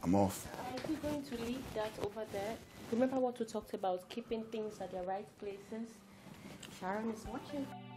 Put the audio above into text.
I'm off. Are you going to leave that over there? Remember what we talked about, keeping things at their right places? Sharon is watching.